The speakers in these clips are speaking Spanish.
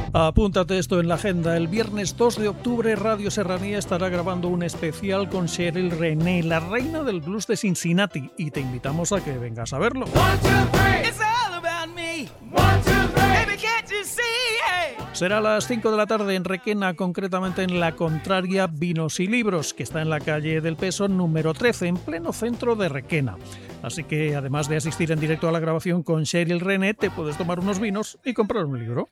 Apúntate esto en la agenda. El viernes 2 de octubre Radio Serranía estará grabando un especial con Cheryl René, la reina del blues de Cincinnati, y te invitamos a que vengas a verlo. Será a las 5 de la tarde en Requena, concretamente en La Contraria Vinos y Libros, que está en la calle del Peso número 13, en pleno centro de Requena. Así que, además de asistir en directo a la grabación con Cheryl René, te puedes tomar unos vinos y comprar un libro.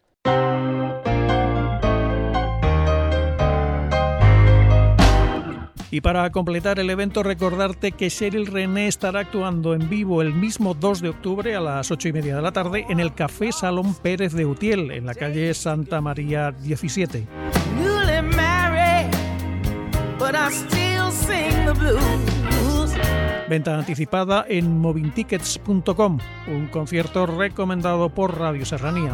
Y para completar el evento, recordarte que Cheryl René estará actuando en vivo el mismo 2 de octubre a las 8:30 de la tarde en el Café Salón Pérez de Utiel, en la calle Santa María 17. Venta anticipada en movintickets.com. Un concierto recomendado por Radio Serranía.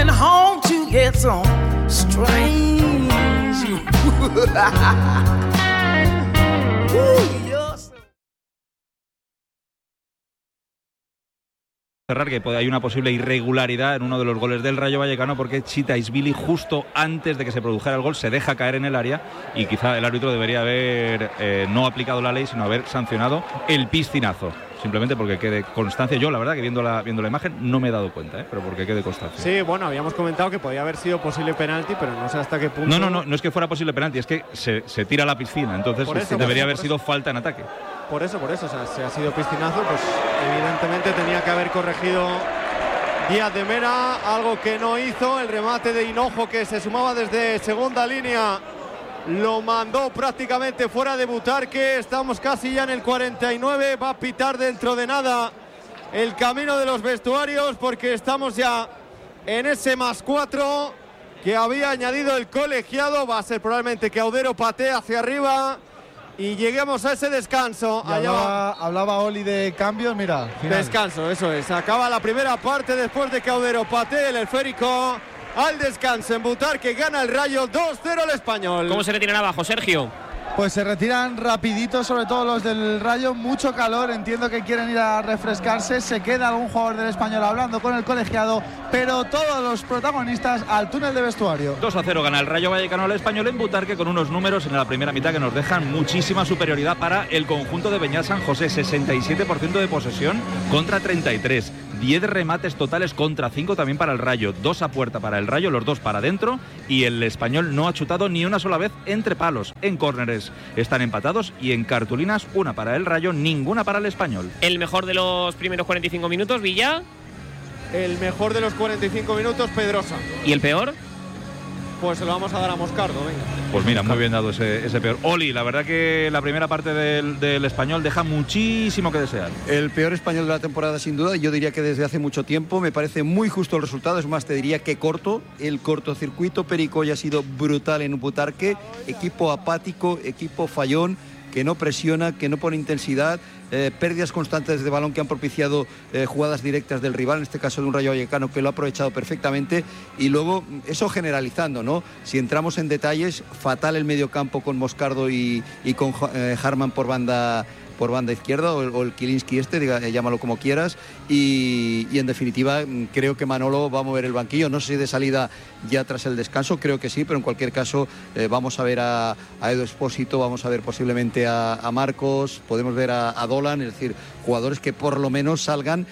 Cerrar que hay una posible irregularidad en uno de los goles del Rayo Vallecano, porque Chita Isbili, justo antes de que se produjera el gol, se deja caer en el área y quizá el árbitro debería haber no aplicado la ley, sino haber sancionado el piscinazo. Simplemente porque quede constancia. Yo, la verdad, que viendo la imagen no me he dado cuenta, pero porque quede constancia. Sí, bueno, habíamos comentado que podía haber sido posible penalti, pero no sé hasta qué punto. No es que fuera posible penalti, es que se tira a la piscina, entonces debería haber sido falta en ataque. Por eso, o sea, si ha sido piscinazo, pues evidentemente tenía que haber corregido Díaz de Mera, algo que no hizo. El remate de Hinojo, que se sumaba desde segunda línea, lo mandó prácticamente fuera de Butarque. Estamos casi ya en el 49, va a pitar dentro de nada el camino de los vestuarios, porque estamos ya en ese +4 que había añadido el colegiado. Va a ser probablemente que Audero patee hacia arriba y lleguemos a ese descanso. Hablaba Oli de cambios, mira. Final. Descanso, eso es. Acaba la primera parte después de que Audero patee el esférico. Al descanso en Butarque, gana el Rayo 2-0 el Español. ¿Cómo se retiran abajo, Sergio? Pues se retiran rapidito, sobre todo los del Rayo, mucho calor, entiendo que quieren ir a refrescarse, se queda algún jugador del Español hablando con el colegiado, pero todos los protagonistas al túnel de vestuario. 2-0 gana el Rayo Vallecano al Español en Butarque, con unos números en la primera mitad que nos dejan muchísima superioridad para el conjunto de Beñat San José. 67% de posesión contra 33, 10 remates totales contra 5 también para el Rayo, 2 a puerta para el Rayo, los 2 para adentro, y el Español no ha chutado ni una sola vez entre palos. En córneres están empatados y en cartulinas, una para el Rayo, ninguna para el Español. El mejor de los primeros 45 minutos, Villa. El mejor de los 45 minutos, Pedrosa. ¿Y el peor? Pues se lo vamos a dar a Moscardo, venga. Pues mira, muy bien dado ese peor. Oli, la verdad que la primera parte del Español deja muchísimo que desear. El peor Español de la temporada, sin duda. Yo diría que desde hace mucho tiempo. Me parece muy justo el resultado. Es más, te diría que corto. El cortocircuito Perico ya ha sido brutal en Butarque. Equipo apático, equipo fallón, que no presiona, que no pone intensidad. Pérdidas constantes de balón que han propiciado jugadas directas del rival, en este caso de un Rayo Vallecano que lo ha aprovechado perfectamente. Y luego, eso generalizando, ¿no? Si entramos en detalles, fatal el mediocampo con Moscardo y con Harman por banda izquierda, o el Kilinski llámalo como quieras, y en definitiva creo que Manolo va a mover el banquillo, no sé si de salida ya tras el descanso, creo que sí, pero en cualquier caso vamos a ver a Edu Expósito, vamos a ver posiblemente a Marcos, podemos ver a Dolan, es decir, jugadores que por lo menos salgan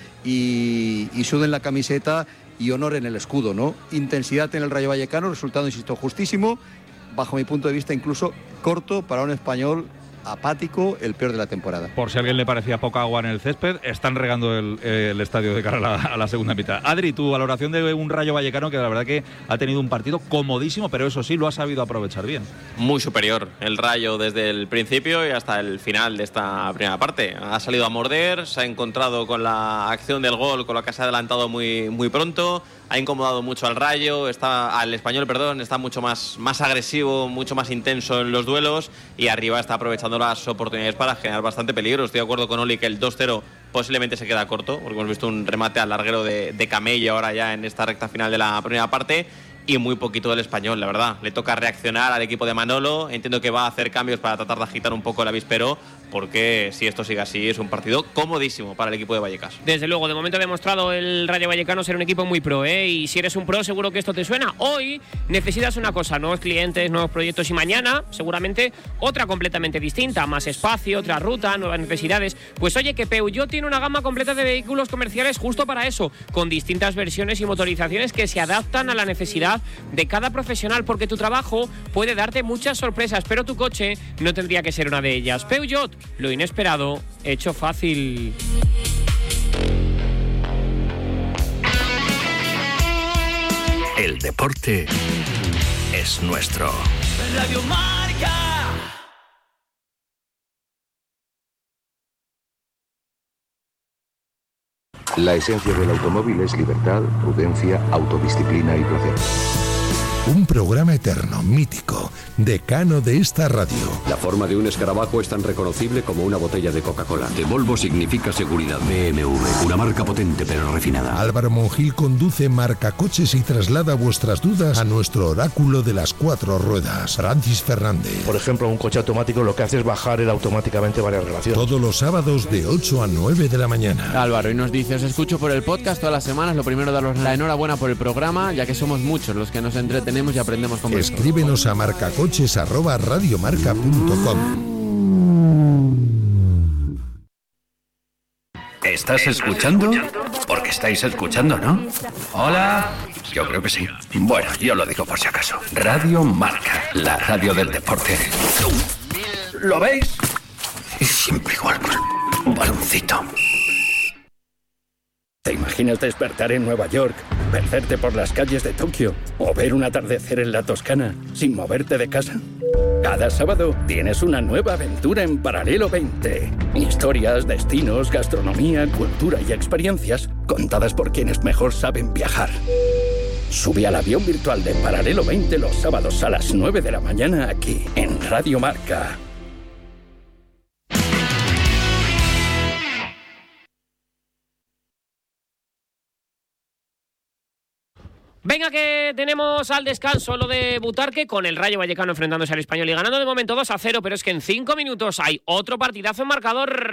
y suden la camiseta y honoren el escudo, ¿no? Intensidad en el Rayo Vallecano, resultado, insisto, justísimo, bajo mi punto de vista incluso corto para un Español apático, el peor de la temporada. Por si a alguien le parecía poca agua en el césped, están regando el estadio de cara a la segunda mitad. Adri, tu valoración de un Rayo Vallecano que la verdad que ha tenido un partido comodísimo, pero eso sí, lo ha sabido aprovechar bien. Muy superior el Rayo desde el principio y hasta el final de esta primera parte. Ha salido a morder, se ha encontrado con la acción del gol, con la que se ha adelantado muy, muy pronto. Ha incomodado mucho al Rayo, al Español, está mucho más agresivo, mucho más intenso en los duelos, y arriba está aprovechando las oportunidades para generar bastante peligro. Estoy de acuerdo con Oli que el 2-0 posiblemente se queda corto, porque hemos visto un remate al larguero de Camello ahora ya en esta recta final de la primera parte. y muy poquito del Español, la verdad. Le toca reaccionar al equipo de Manolo. Entiendo que va a hacer cambios para tratar de agitar un poco el avispero, porque si esto sigue así es un partido comodísimo para el equipo de Vallecas. Desde luego, de momento ha demostrado el Rayo Vallecano ser un equipo muy pro, y si eres un pro seguro que esto te suena. Hoy necesitas una cosa, nuevos clientes, nuevos proyectos, y mañana seguramente otra completamente distinta, más espacio, otra ruta, nuevas necesidades. Pues oye, que Peugeot tiene una gama completa de vehículos comerciales justo para eso, con distintas versiones y motorizaciones que se adaptan a la necesidad de cada profesional, porque tu trabajo puede darte muchas sorpresas, pero tu coche no tendría que ser una de ellas. Peugeot, lo inesperado hecho fácil. El deporte es nuestro. Radio Marca. La esencia del automóvil es libertad, prudencia, autodisciplina y placer. Un programa eterno, mítico, decano de esta radio. La forma de un escarabajo es tan reconocible como una botella de Coca-Cola. De Volvo significa seguridad. BMW, una marca potente pero refinada. Álvaro Monjil conduce Marcacoches y traslada vuestras dudas a nuestro oráculo de las 4 ruedas, Francis Fernández. Por ejemplo, un coche automático lo que hace es bajar él automáticamente varias relaciones. Todos los sábados de 8 a 9 de la mañana. Álvaro, y nos dice, os escucho por el podcast todas las semanas. Lo primero, daros la enhorabuena por el programa, ya que somos muchos los que nos entretenemos y aprendemos con vosotros. Escríbenos a marcacoches@radiomarca.com. ¿Estás escuchando? Porque estáis escuchando, ¿no? Hola. Yo creo que sí. Bueno, yo lo digo por si acaso. Radio Marca, la radio del deporte. ¿Lo veis? Siempre igual, con un baloncito. ¿Te imaginas despertar en Nueva York, perderte por las calles de Tokio o ver un atardecer en la Toscana sin moverte de casa? Cada sábado tienes una nueva aventura en Paralelo 20. Historias, destinos, gastronomía, cultura y experiencias contadas por quienes mejor saben viajar. Sube al avión virtual de Paralelo 20 los sábados a las 9 de la mañana aquí en Radio Marca. Venga, que tenemos al descanso lo de Butarque, con el Rayo Vallecano enfrentándose al Español y ganando de momento 2-0, pero es que en 5 minutos hay otro partidazo en marcador.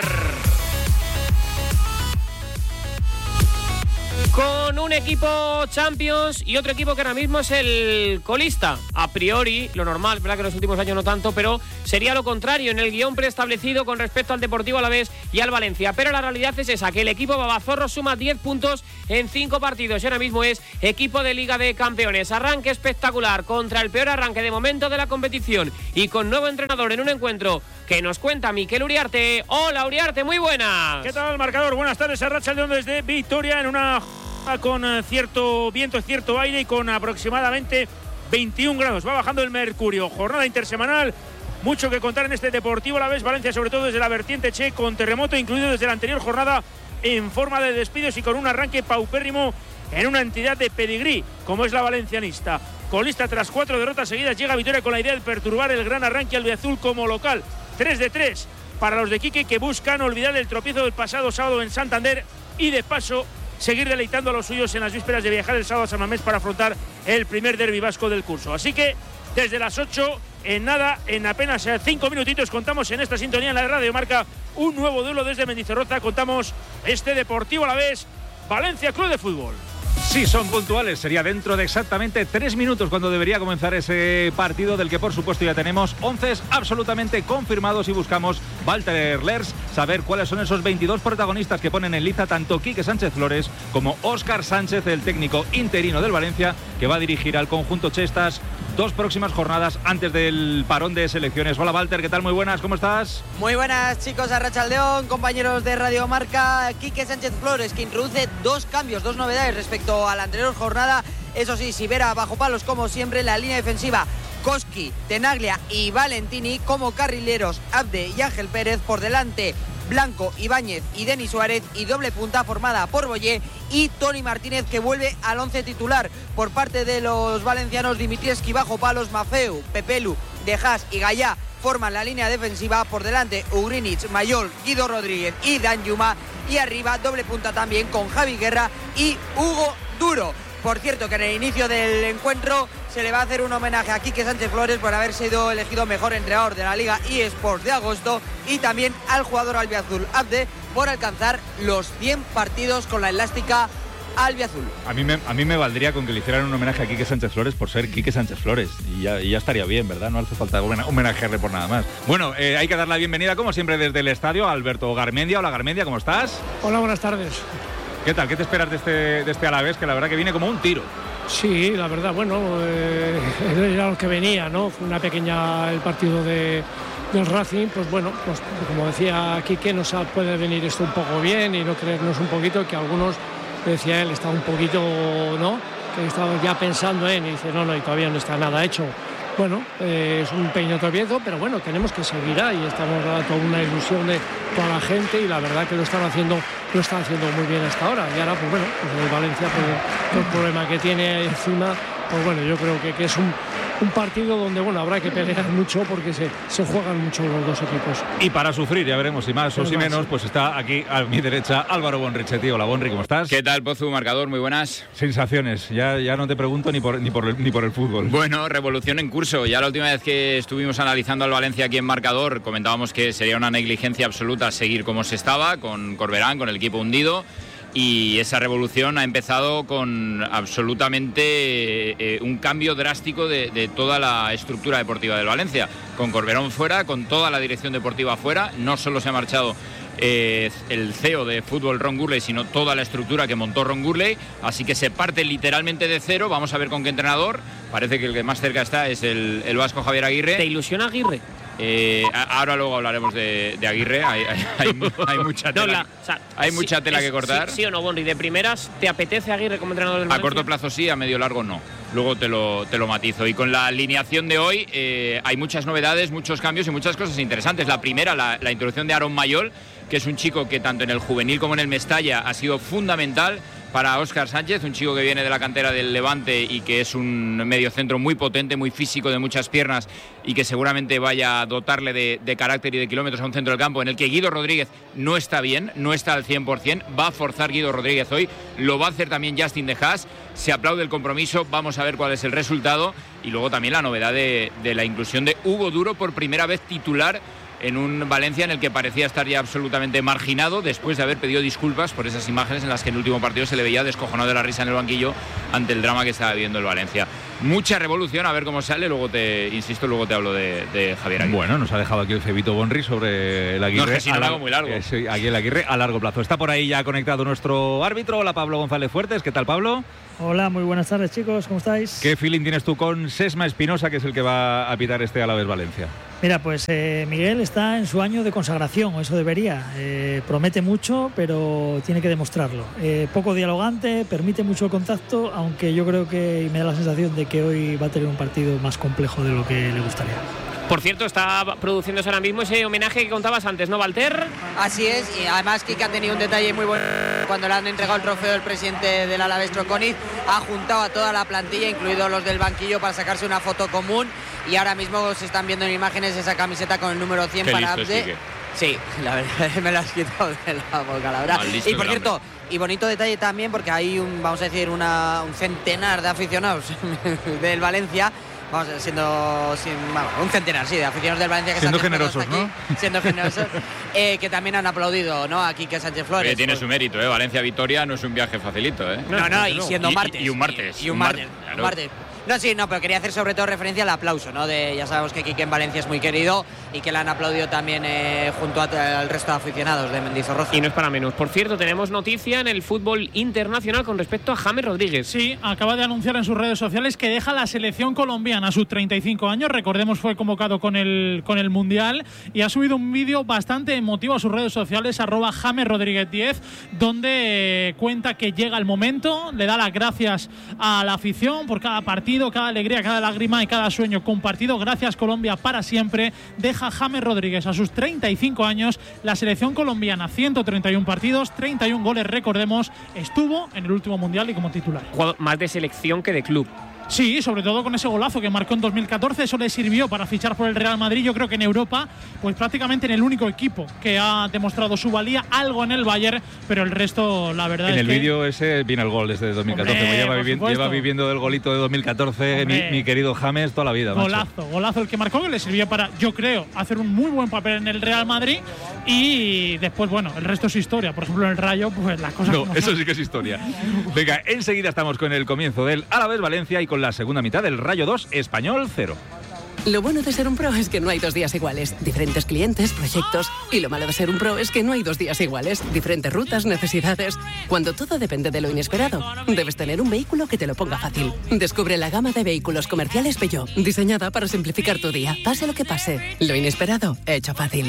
Con un equipo Champions y otro equipo que ahora mismo es el colista. A priori, lo normal, verdad que en los últimos años no tanto, pero sería lo contrario en el guión preestablecido con respecto al Deportivo Alavés y al Valencia. Pero la realidad es esa, que el equipo babazorro suma 10 puntos en 5 partidos y ahora mismo es equipo de Liga de Campeones. Arranque espectacular contra el peor arranque de momento de la competición y con nuevo entrenador en un encuentro que nos cuenta Miquel Uriarte. Hola Uriarte, muy buenas. ¿Qué tal, marcador? Buenas tardes, Arratsaldeon desde Vitoria, en una con cierto viento, cierto aire y con aproximadamente 21 grados. Va bajando el mercurio. Jornada intersemanal, mucho que contar en este Deportivo Alavés Valencia, sobre todo desde la vertiente che, con terremoto incluido desde la anterior jornada en forma de despidos y con un arranque paupérrimo en una entidad de pedigrí como es la valencianista. Colista tras 4 derrotas seguidas, llega a Vitoria con la idea de perturbar el gran arranque albiazul como local. 3-3 para los de Quique, que buscan olvidar el tropiezo del pasado sábado en Santander y de paso seguir deleitando a los suyos en las vísperas de viajar el sábado a San Mamés para afrontar el primer derbi vasco del curso. Así que desde las 8, en apenas 5 minutitos, contamos en esta sintonía en la Radio Marca un nuevo duelo desde Mendizorroza. Contamos este Deportivo Alavés Valencia Club de Fútbol. Sí, son puntuales. Sería dentro de exactamente 3 minutos cuando debería comenzar ese partido, del que por supuesto ya tenemos 11 absolutamente confirmados y buscamos, Walter Lers, saber cuáles son esos 22 protagonistas que ponen en liza tanto Quique Sánchez Flores como Óscar Sánchez, el técnico interino del Valencia, que va a dirigir al conjunto che estas 2 próximas jornadas antes del parón de selecciones. Hola Walter, ¿qué tal? Muy buenas, ¿cómo estás? Muy buenas, chicos, Arratsaldeon, compañeros de Radio Marca. Quique Sánchez Flores, que introduce 2 cambios, 2 novedades respecto a la anterior jornada. Eso sí, Sivera bajo palos como siempre. La línea defensiva, Koski, Tenaglia y Valentini. Como carrileros, Abde y Ángel Pérez. Por delante, Blanco, Ibáñez y Denis Suárez, y doble punta formada por Boyé y Toni Martínez, que vuelve al 11 titular. Por parte de los valencianos, Dimitrievski bajo palos, Mafeu, Pepelu, Dejas y Gallá forman la línea defensiva. Por delante, Ugrinic, Mayol, Guido Rodríguez y Dan Yuma, y arriba doble punta también con Javi Guerra y Hugo Duro. Por cierto, que en el inicio del encuentro se le va a hacer un homenaje a Quique Sánchez Flores por haber sido elegido mejor entrenador de la Liga eSports de agosto, y también al jugador albiazul Abde por alcanzar los 100 partidos con la elástica albiazul. A mí me valdría con que le hicieran un homenaje a Quique Sánchez Flores por ser Quique Sánchez Flores, y ya estaría bien, ¿verdad? No hace falta homenajearle por nada más. Bueno, hay que dar la bienvenida, como siempre, desde el estadio a Alberto Garmendia. Hola, Garmendia, ¿cómo estás? Hola, buenas tardes. ¿Qué tal? ¿Qué te esperas de este Alavés, que la verdad que viene como un tiro? Sí, la verdad, bueno, era lo que venía, ¿no? Fue una pequeña el partido del Racing, pues bueno, pues como decía Quique, nos puede venir esto un poco bien y no creernos un poquito que algunos, decía él, estaba un poquito, ¿no? Que estaba ya pensando y dice, no, y todavía no está nada hecho. Bueno, es un pequeño tropiezo, pero bueno, tenemos que seguir ahí. Estamos dando toda una ilusión de toda la gente y la verdad que lo están haciendo muy bien hasta ahora. Y ahora, pues bueno, pues el Valencia, por el problema que tiene encima, pues bueno, yo creo que es un partido donde, bueno, habrá que pelear mucho porque se juegan mucho los dos equipos. Y para sufrir, ya veremos si más o si menos, pues está aquí a mi derecha Álvaro Bonrichetti. Hola, Bonri, ¿cómo estás? ¿Qué tal, Pozu, marcador? Muy buenas. Sensaciones, ya no te pregunto ni por el fútbol. Bueno, revolución en curso. Ya la última vez que estuvimos analizando al Valencia aquí en marcador, comentábamos que sería una negligencia absoluta seguir como se estaba, con Corberán, con el equipo hundido. Y esa revolución ha empezado con absolutamente un cambio drástico de toda la estructura deportiva del Valencia. Con Corberón fuera, con toda la dirección deportiva fuera. No solo se ha marchado el CEO de fútbol Ron Gurley, sino toda la estructura que montó Ron Gurley. Así que se parte literalmente de cero. Vamos a ver con qué entrenador. Parece que el que más cerca está es el vasco Javier Aguirre. ¿Te ilusiona Aguirre? Ahora luego hablaremos de Aguirre. Hay mucha tela, mucha tela que cortar. Sí o no, Bonri, de primeras, ¿te apetece Aguirre como entrenador del Valencia? A corto plazo sí, a medio largo no. Luego te lo matizo. Y con la alineación de hoy hay muchas novedades, muchos cambios y muchas cosas interesantes. La primera, la introducción de Aaron Mayol, que es un chico que tanto en el juvenil como en el Mestalla ha sido fundamental para Óscar Sánchez, un chico que viene de la cantera del Levante y que es un mediocentro muy potente, muy físico, de muchas piernas, y que seguramente vaya a dotarle de carácter y de kilómetros a un centro del campo en el que Guido Rodríguez no está bien, no está al 100%, va a forzar Guido Rodríguez hoy, lo va a hacer también Justin De Haas, se aplaude el compromiso, vamos a ver cuál es el resultado, y luego también la novedad de la inclusión de Hugo Duro por primera vez titular en un Valencia en el que parecía estar ya absolutamente marginado después de haber pedido disculpas por esas imágenes en las que en el último partido se le veía descojonado de la risa en el banquillo ante el drama que estaba viviendo el Valencia. Mucha revolución, a ver cómo sale, luego te hablo de Javier Aguirre. Bueno, nos ha dejado aquí el Cebito Bonri sobre el Aguirre. No, es que si no lo hago muy largo. Aquí el Aguirre a largo plazo. Está por ahí ya conectado nuestro árbitro. Hola, Pablo González Fuertes. ¿Qué tal, Pablo? Hola, muy buenas tardes, chicos. ¿Cómo estáis? ¿Qué feeling tienes tú con Sesma Espinosa, que es el que va a pitar este Alavés Valencia? Mira, pues Miguel está en su año de consagración, o eso debería. Promete mucho, pero tiene que demostrarlo. Poco dialogante, permite mucho contacto, aunque yo creo que me da la sensación de que hoy va a tener un partido más complejo de lo que le gustaría. Por cierto, está produciéndose ahora mismo ese homenaje que contabas antes, ¿no, Walter? Así es, y además Kike ha tenido un detalle muy bueno. Cuando le han entregado el trofeo del presidente del Alavés, Troconiz, ha juntado a toda la plantilla, incluidos los del banquillo, para sacarse una foto común, y ahora mismo se están viendo en imágenes esa camiseta con el número 100 para Abde. Sí, la verdad me la has quitado de la boca, la verdad. Y por cierto, y bonito detalle también, porque hay un centenar de aficionados del Valencia. Vamos, un centenar, sí, de aficionados del Valencia que siendo están generosos, aquí, ¿no? Siendo generosos, que también han aplaudido, ¿no? A Quique Sánchez Flores. Tiene su mérito, Valencia-Vitoria no es un viaje facilito, No, y siendo martes. Y un martes. Y un martes. No, pero quería hacer sobre todo referencia al aplauso, ¿no? Ya sabemos que Quique en Valencia es muy querido y que le han aplaudido también junto al resto de aficionados de Mendizorroza. Y no es para menos. Por cierto, tenemos noticia en el fútbol internacional con respecto a James Rodríguez. Sí, acaba de anunciar en sus redes sociales que deja la selección colombiana a sus 35 años. Recordemos, fue convocado con el Mundial y ha subido un vídeo bastante emotivo a sus redes sociales, @JamesRodríguez10, donde cuenta que llega el momento, le da las gracias a la afición por cada partido, cada alegría, cada lágrima y cada sueño compartido. Gracias, Colombia, para siempre. Deja James Rodríguez a sus 35 años la selección colombiana, 131 partidos, 31 goles, recordemos, estuvo en el último Mundial y como titular. Más de selección que de club. Sí, sobre todo con ese golazo que marcó en 2014, eso le sirvió para fichar por el Real Madrid. Yo creo que en Europa, pues prácticamente en el único equipo que ha demostrado su valía, algo en el Bayern, pero el resto, la verdad en es el que… vídeo ese viene el gol desde 2014. Hombre, lleva viviendo del golito de 2014 mi querido James toda la vida. Golazo el que marcó, que le sirvió para, yo creo, hacer un muy buen papel en el Real Madrid. Y después, bueno, el resto es historia. Por ejemplo, en el Rayo, pues las cosas… No, eso sí que es historia. Venga, enseguida estamos con el comienzo del Alavés Valencia y con la segunda mitad del Rayo 2, Español 0. Lo bueno de ser un pro es que no hay 2 días iguales. Diferentes clientes, proyectos. Y lo malo de ser un pro es que no hay 2 días iguales. Diferentes rutas, necesidades. Cuando todo depende de lo inesperado, debes tener un vehículo que te lo ponga fácil. Descubre la gama de vehículos comerciales Peugeot, diseñada para simplificar tu día. Pase lo que pase, lo inesperado, hecho fácil.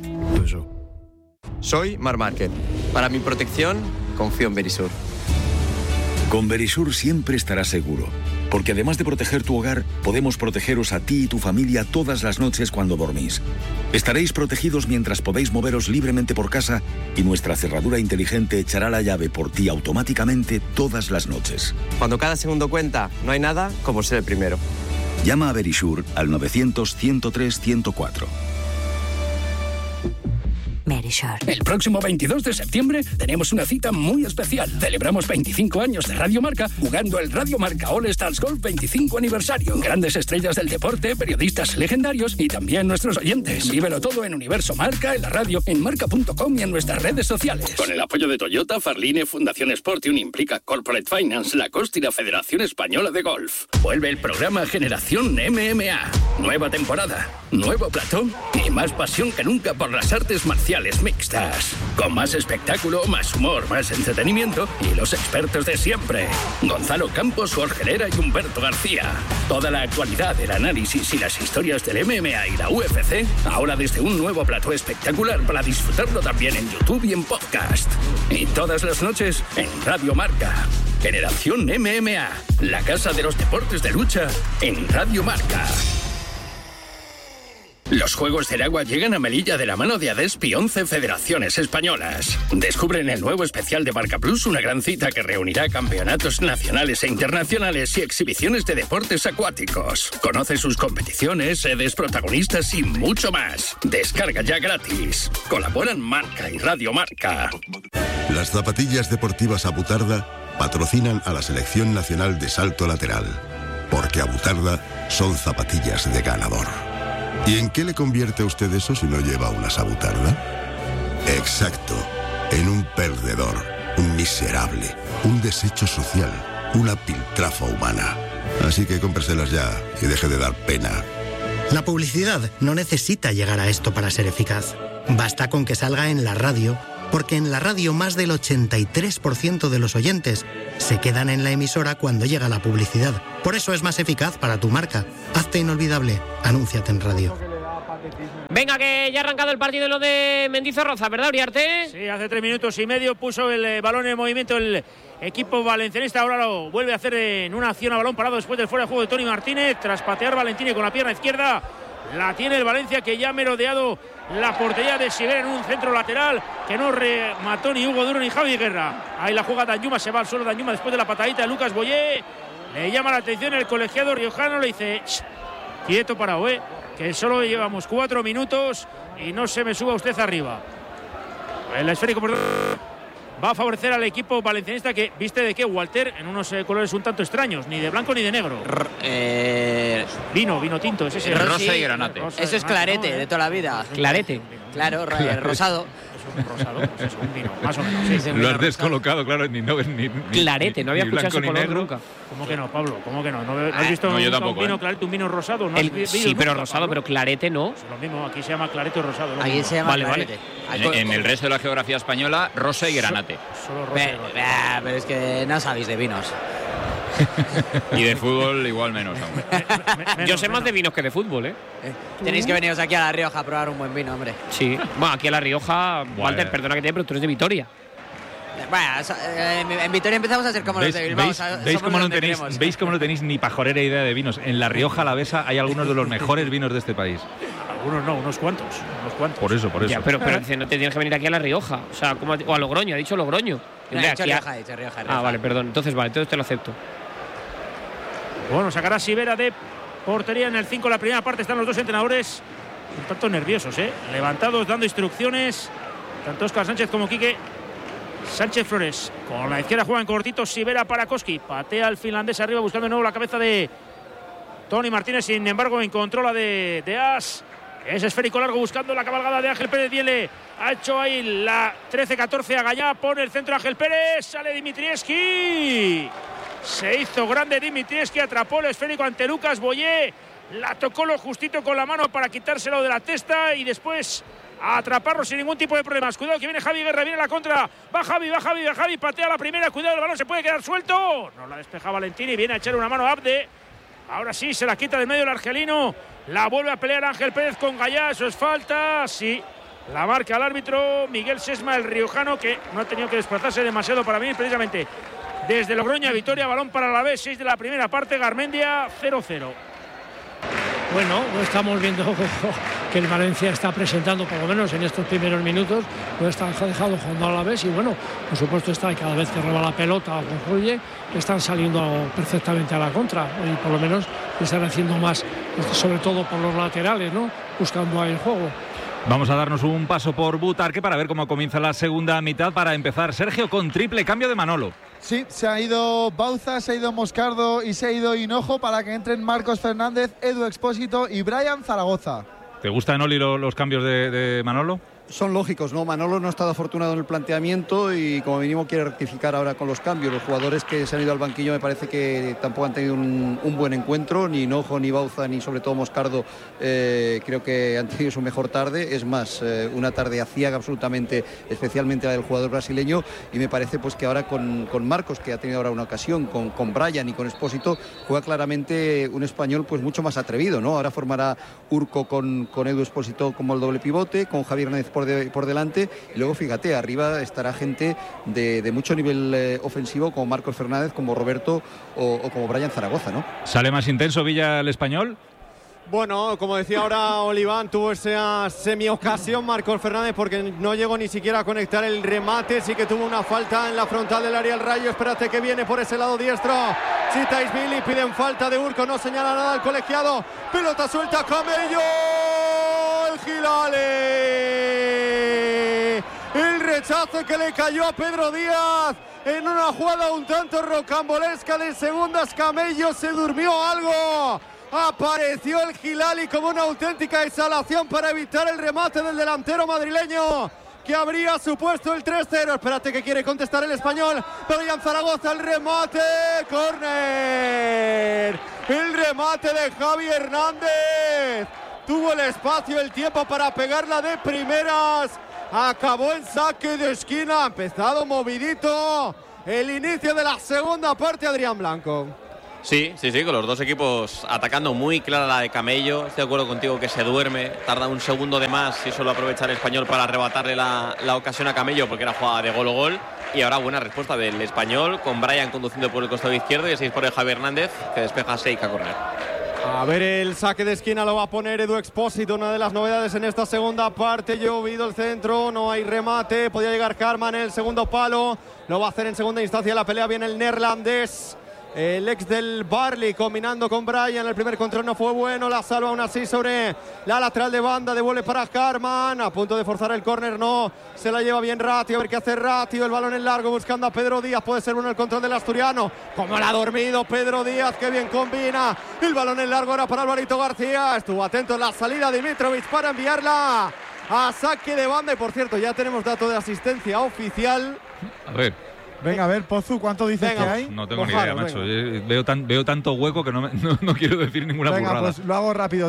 Soy Marc Márquez. Para mi protección, confío en Verisur. Con Verisur siempre estarás seguro, porque además de proteger tu hogar, podemos protegeros a ti y tu familia todas las noches cuando dormís. Estaréis protegidos mientras podéis moveros libremente por casa y nuestra cerradura inteligente echará la llave por ti automáticamente todas las noches. Cuando cada segundo cuenta, no hay nada como ser el primero. Llama a Verisur al 900-103-104. El próximo 22 de septiembre tenemos una cita muy especial. Celebramos 25 años de Radio Marca jugando el Radio Marca All Stars Golf 25 aniversario. Grandes estrellas del deporte, periodistas legendarios y también nuestros oyentes. Vívelo todo en Universo Marca, en la radio, en marca.com y en nuestras redes sociales. Con el apoyo de Toyota, Farline, Fundación Sportium, Implica Corporate Finance, Lacoste y la Federación Española de Golf. Vuelve el programa Generación MMA. Nueva temporada, nuevo plató y más pasión que nunca por las artes marciales mixtas. Con más espectáculo, más humor, más entretenimiento y los expertos de siempre. Gonzalo Campos, Jorge Herrera y Humberto García. Toda la actualidad, el análisis y las historias del MMA y la UFC, ahora desde un nuevo plató espectacular para disfrutarlo también en YouTube y en podcast. Y todas las noches en Radio Marca. Generación MMA, la casa de los deportes de lucha en Radio Marca. Los Juegos del Agua llegan a Melilla de la mano de ADESP y 11 federaciones españolas. Descubre en el nuevo especial de Marca Plus una gran cita que reunirá campeonatos nacionales e internacionales y exhibiciones de deportes acuáticos. Conoce sus competiciones, sedes, protagonistas y mucho más. Descarga ya gratis. Colaboran Marca y Radio Marca. Las zapatillas deportivas Abutarda patrocinan a la Selección Nacional de Salto Lateral. Porque Abutarda son zapatillas de ganador. ¿Y en qué le convierte a usted eso si no lleva una Abutarda? Exacto, en un perdedor, un miserable, un desecho social, una piltrafa humana. Así que cómpreselas ya y deje de dar pena. La publicidad no necesita llegar a esto para ser eficaz. Basta con que salga en la radio, porque en la radio más del 83% de los oyentes se quedan en la emisora cuando llega la publicidad. Por eso es más eficaz para tu marca. Hazte inolvidable. Anúnciate en radio. Venga, que ya ha arrancado el partido en lo de Mendizorroza, ¿verdad, Uriarte? Sí, hace 3 minutos y medio puso el balón en movimiento el equipo valencianista. Ahora lo vuelve a hacer en una acción a balón parado después del fuera de juego de Toni Martínez. Tras patear Valentini con la pierna izquierda, la tiene el Valencia, que ya ha merodeado la portería de Sivera en un centro lateral que no remató ni Hugo Duro ni Javi Guerra. Ahí la juega Danjuma, se va al suelo Danjuma después de la patadita de Lucas Boyé. Le llama la atención el colegiado riojano, le dice: quieto, parado, que solo llevamos 4 minutos y no se me suba usted arriba. El esférico va a favorecer al equipo valencianista, que viste de qué, Walter, en unos colores un tanto extraños, ni de blanco ni de negro. Vino tinto, es ese. Rosa y granate. Eso es clarete, de toda la vida. Clarete. Claro, rosado. Es un rosado, es un vino, más o menos. Sí, lo has descolocado, claro, ni clarete, no había escuchado ese color nunca. ¿Cómo que no, Pablo? ¿Cómo que no? ¿No has visto no, un vino clarete, un vino rosado? ¿No sí, pero rosado, Pablo? Pero clarete no. Es lo mismo, aquí se llama clarete o rosado. Aquí se llama clarete. Vale. En el resto de la geografía española, rosa y granate. Solo rosa y granate. Pero es que no sabéis de vinos. Y de fútbol igual menos, hombre. Yo sé más de vinos que de fútbol, Tenéis que veniros aquí a La Rioja a probar un buen vino, hombre. Sí, bueno, aquí a La Rioja, Walter, perdona que te dé, pero tú eres de Vitoria. Bueno, en Vitoria empezamos a ser como los de Bilbao. ¿Veis cómo no tenéis ni pajorera idea de vinos? En La Rioja Alavesa hay algunos de los mejores vinos de este país. Algunos no, unos cuantos. Por eso. Ya, pero dice, no te tienes que venir aquí a La Rioja. O sea, o a Logroño, ha dicho Logroño. No, ha dicho Rioja. Ah, vale, perdón. Entonces te lo acepto. Bueno, sacará Sivera de portería en el 5 la primera parte. Están los dos entrenadores un tanto nerviosos, levantados, dando instrucciones. Tanto Óscar Sánchez como Quique Sánchez Flores. Con la izquierda juega en cortito Sivera para Koski. Patea el finlandés arriba buscando de nuevo la cabeza de Tony Martínez. Sin embargo, encontró la de As. Es esférico largo buscando la cabalgada de Ángel Pérez. Viene, ha hecho ahí la 13-14 a Gallá. Pone el centro Ángel Pérez. Sale Dimitrievski. Se hizo grande Dimitrievski. Atrapó el esférico ante Lucas Boyé. La tocó lo justito con la mano para quitárselo de la testa. Y después a atraparlo sin ningún tipo de problemas. Cuidado que viene Javi Guerra, viene la contra. Va Javi, patea la primera. Cuidado, el balón se puede quedar suelto. No la despeja Valentini. Viene a echarle una mano a Abde. Ahora sí, se la quita del medio el argelino. La vuelve a pelear Ángel Pérez con Gallá. Eso es falta. Sí, la marca el árbitro Miguel Sesma, el riojano, que no ha tenido que desplazarse demasiado para venir precisamente desde Logroño a Vitoria. Balón para la B, 6 de la primera parte. Garmendia 0-0. Bueno, estamos viendo que el Valencia está presentando, por lo menos en estos primeros minutos, no está dejado jugando a la vez. Y bueno, por supuesto está cada vez que roba la pelota o concluye, están saliendo perfectamente a la contra. Y por lo menos están haciendo más, sobre todo por los laterales, ¿no? Buscando ahí el juego. Vamos a darnos un paso por Butarque para ver cómo comienza la segunda mitad. Para empezar, Sergio, con triple cambio de Manolo. Sí, se ha ido Bauza, se ha ido Moscardo y se ha ido Hinojo para que entren Marcos Fernández, Edu Expósito y Brian Zaragoza. ¿Te gustan, Oli, los cambios de Manolo? Son lógicos, ¿no? Manolo no ha estado afortunado en el planteamiento y como mínimo quiere rectificar ahora con los cambios. Los jugadores que se han ido al banquillo me parece que tampoco han tenido un buen encuentro, ni Hinojo, ni Bauza, ni sobre todo Moscardo. Creo que han tenido su mejor tarde. Es más, una tarde aciaga absolutamente, especialmente la del jugador brasileño, y me parece pues que ahora con Marcos, que ha tenido ahora una ocasión, con Brian y con Expósito, juega claramente un español pues mucho más atrevido, ¿no? Ahora formará Urco con Edu Expósito como el doble pivote, con Javier Hernández por delante, y luego fíjate, arriba estará gente de mucho nivel ofensivo como Marcos Fernández, como Roberto o como Brian Zaragoza, ¿no? ¿Sale más intenso Villa el español? Bueno, como decía ahora Oliván, tuvo esa semi-ocasión Marcos Fernández porque no llegó ni siquiera a conectar el remate. Sí que tuvo una falta en la frontal del área el Rayo. Espérate que viene por ese lado diestro Chitaisvili, piden falta de Urco, no señala nada el colegiado. Pelota suelta, Camello, el Gilale. El rechazo que le cayó a Pedro Díaz en una jugada un tanto rocambolesca de segundas. Camello se durmió algo. Apareció el Gilali como una auténtica exhalación para evitar el remate del delantero madrileño, que habría supuesto el 3-0. Espérate que quiere contestar el español. Brian Zaragoza, el remate. Córner. El remate de Javi Hernández. Tuvo el espacio, el tiempo para pegarla de primeras. Acabó en saque de esquina. Ha empezado movidito el inicio de la segunda parte, Adrián Blanco. Sí, con los dos equipos atacando muy clara la de Camello. Estoy de acuerdo contigo que se duerme, tarda un segundo de más y solo aprovecha el español para arrebatarle la ocasión a Camello porque era jugada de gol. Y ahora buena respuesta del español con Brian conduciendo por el costado izquierdo y así por el Javi Hernández que despeja a Seika a correr. A ver, el saque de esquina lo va a poner Edu Expósito, una de las novedades en esta segunda parte. Llovido el centro, no hay remate, podía llegar Karman en el segundo palo, lo va a hacer en segunda instancia. La pelea viene el neerlandés, el ex del Barley, combinando con Brian. El primer control no fue bueno, la salva aún así sobre la lateral de banda, devuelve para Karman, a punto de forzar el córner, no, se la lleva bien Ratio, a ver qué hace Ratio, el balón en largo buscando a Pedro Díaz, puede ser bueno el control del asturiano, como la ha dormido Pedro Díaz, que bien combina, el balón en largo ahora para Alvarito García, estuvo atento en la salida Dimitrovic para enviarla a saque de banda, y por cierto ya tenemos dato de asistencia oficial. A ver. Venga, a ver, Pozu, ¿cuánto dices que hay? No tengo ni idea, macho. Veo tanto hueco que no quiero decir ninguna burrada. Venga, pues lo hago rápido.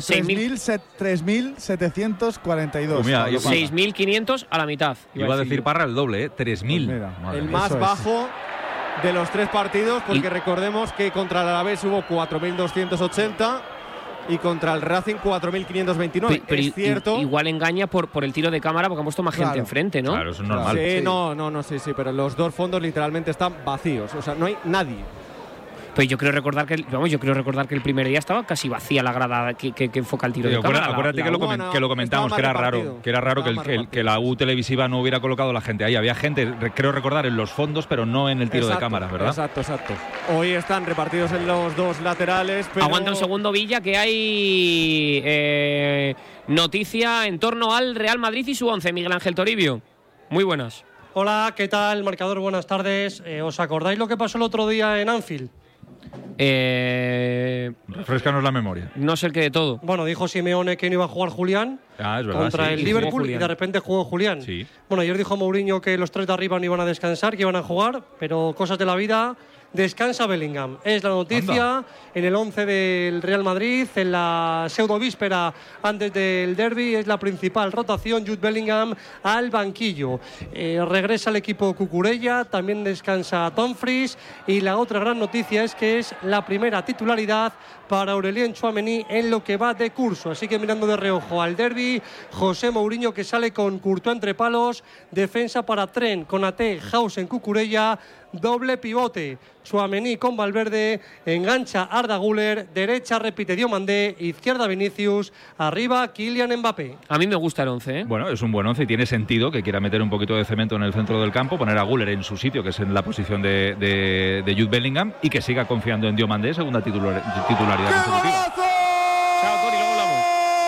3.742. Pues mira, 6.500 a la mitad. Iba a decir Parra el doble, 3.000. Pues el más bajo de los tres partidos, porque recordemos que contra el Alavés hubo 4.280 y contra el Racing 4.529. Pero es cierto. Igual engaña por el tiro de cámara porque han puesto más gente enfrente, ¿no? Claro, eso es normal. Sí, no, sí, pero los dos fondos literalmente están vacíos. O sea, no hay nadie. Pero yo creo recordar que el primer día estaba casi vacía la grada que enfoca el tiro de cámara. Acuérdate que lo comentamos, que era raro que la U televisiva no hubiera colocado la gente ahí. Había gente, creo recordar, en los fondos, pero no en el tiro de cámara, ¿verdad? Exacto. Hoy están repartidos en los dos laterales. Pero... Aguanta un segundo, Villa, que hay noticia en torno al Real Madrid y su 11. Miguel Ángel Toribio. Muy buenas. Hola, ¿qué tal, marcador? Buenas tardes. ¿Os acordáis lo que pasó el otro día en Anfield? Refrescanos la memoria. No sé el que de todo. Bueno, dijo Simeone que no iba a jugar Julián es verdad, contra el Liverpool y de repente jugó Julián. Sí. Bueno, ayer dijo Mourinho que los tres de arriba no iban a descansar, que iban a jugar, pero cosas de la vida. Descansa Bellingham. Es la noticia en el 11 del Real Madrid, en la pseudo-víspera antes del derbi. Es la principal rotación. Jude Bellingham al banquillo. Regresa el equipo Cucurella, también descansa Dumfries. Y la otra gran noticia es que es la primera titularidad para Aurélien Tchouaméni en lo que va de curso. Así que mirando de reojo al derbi, José Mourinho, que sale con Courtois entre palos. Defensa para Trent, Konaté, Hausen, Cucurella. Doble pivote, Tchouaméni con Valverde, engancha Arda Güler, derecha repite Diomandé, izquierda Vinicius, arriba Kylian Mbappé. A mí me gusta el 11, ¿eh? Bueno, es un buen 11 y tiene sentido que quiera meter un poquito de cemento en el centro del campo, poner a Güler en su sitio, que es en la posición de Jude Bellingham, y que siga confiando en Diomandé, segunda titularidad consecutiva. Chao, Tori, luego hablamos.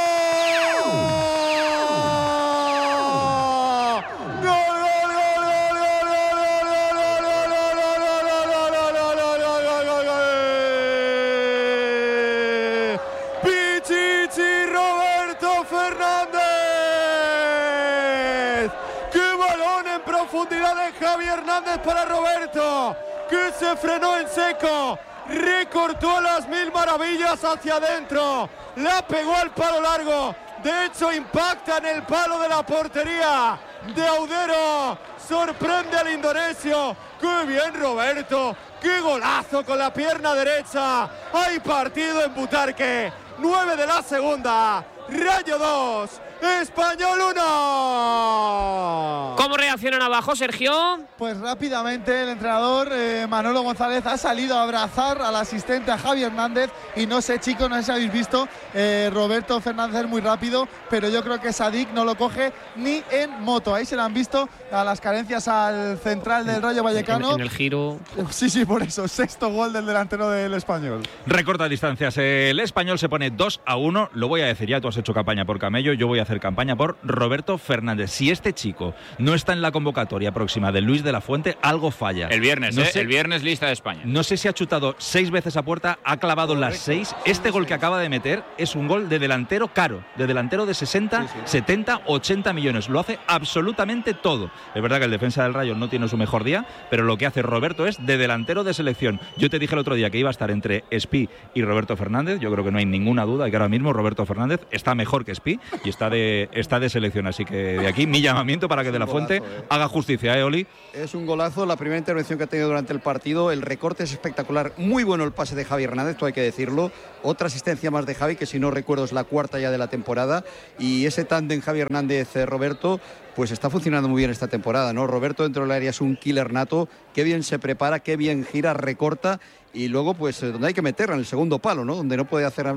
Javi Hernández para Roberto, que se frenó en seco, recortó a las mil maravillas hacia adentro, la pegó al palo largo, de hecho impacta en el palo de la portería de Audero, sorprende al indonesio. ¡Qué bien Roberto! ¡Qué golazo con la pierna derecha! Hay partido en Butarque, 9 de la segunda, Rayo 2, Español 1. ¿Cómo reaccionan abajo, Sergio? Pues rápidamente el entrenador Manolo González ha salido a abrazar al asistente, a Javi Hernández, y no sé, chicos, no sé si habéis visto, Roberto Fernández es muy rápido, pero yo creo que Sadik no lo coge ni en moto. Ahí se le han visto a las carencias al central del Rayo Vallecano. En el giro. Sí, por eso, sexto gol del delantero del Español. Recorta distancias, el Español se pone 2-1, lo voy a decir ya, tú has hecho campaña por Camello, yo voy a hacer campaña por Roberto Fernández. Si este chico no está en la convocatoria próxima de Luis de la Fuente, algo falla. El viernes, el viernes lista de España. No sé si ha chutado 6 veces a puerta, ha clavado las 6. Este gol que acaba de meter es un gol de delantero caro, de delantero de 60, 70, 80 millones. Lo hace absolutamente todo. Es verdad que el defensa del Rayo no tiene su mejor día, pero lo que hace Roberto es de delantero de selección. Yo te dije el otro día que iba a estar entre Espi y Roberto Fernández. Yo creo que no hay ninguna duda de que ahora mismo Roberto Fernández está mejor que Espi y está de selección. Así que de aquí mi llamamiento para que De la Fuente haga justicia, Oli. Es un golazo, la primera intervención que ha tenido durante el partido. El recorte es espectacular, muy bueno el pase de Javi Hernández, todo hay que decirlo. Otra asistencia más de Javi, que si no recuerdo es la cuarta ya de la temporada. Y ese tándem Javi Hernández-Roberto pues está funcionando muy bien esta temporada, ¿no? Roberto dentro del área es un killer nato, qué bien se prepara, qué bien gira, recorta, y luego pues donde hay que meterla, en el segundo palo, ¿no? Donde no puede hacer